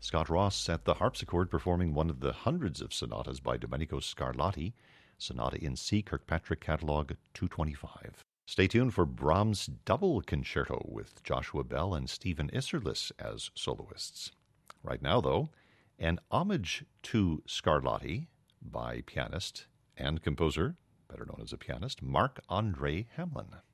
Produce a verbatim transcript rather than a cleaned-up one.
Scott Ross at the harpsichord performing one of the hundreds of sonatas by Domenico Scarlatti, Sonata in C, Kirkpatrick Catalog two twenty-five. Stay tuned for Brahms' Double Concerto with Joshua Bell and Stephen Isserlis as soloists. Right now, though, an homage to Scarlatti by pianist and composer, better known as a pianist, Marc-André Hamelin.